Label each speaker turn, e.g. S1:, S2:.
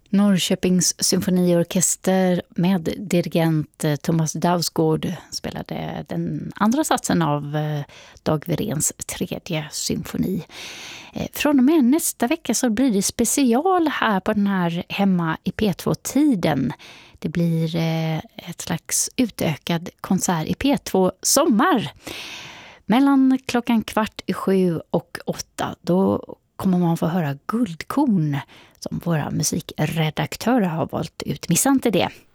S1: Norrköpings symfoniorkester med dirigent Thomas Dausgaard spelade den andra satsen av Dag Wiréns tredje symfoni. Från och med nästa vecka så blir det special här på den här hemma i P2-tiden. Det blir ett slags utökad konsert i P2 sommar. Mellan 6:15 och 8 då kommer man få höra Guldkorn som våra musikredaktörer har valt ut. Missa inte det.